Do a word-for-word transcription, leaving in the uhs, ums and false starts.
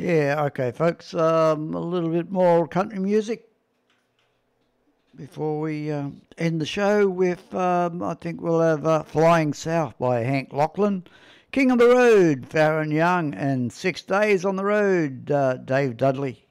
Yeah, okay, folks. Um, a little bit more country music before we uh, end the show with, um, I think we'll have uh, Flying South by Hank Lachlan, King of the Road, Farron Young, and Six Days on the Road, uh, Dave Dudley.